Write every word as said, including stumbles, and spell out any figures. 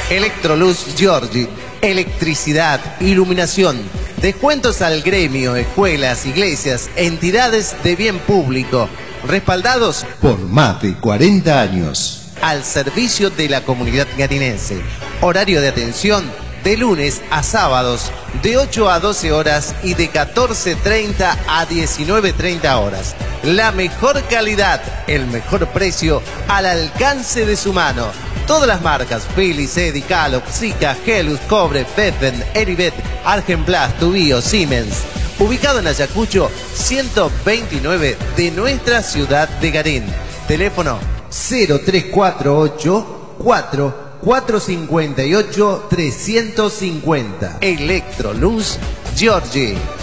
Electroluz Giorgi, electricidad, iluminación, descuentos al gremio, escuelas, iglesias, entidades de bien público, respaldados por más de cuarenta años. Al servicio de la comunidad garinense. Horario de atención de lunes a sábados de ocho a doce horas y de catorce treinta a diecinueve treinta horas. La mejor calidad, el mejor precio al alcance de su mano. Todas las marcas, Philips, Eddy, Calop, Sika, Gelus, Cobre, Betben, Eribet, Argenplas, Tubío, Siemens. Ubicado en Ayacucho, ciento veintinueve de nuestra ciudad de Garín. Teléfono cero tres cuatro ocho cuatro cuatro cinco ocho tres cinco cero. Electroluz Giorgi.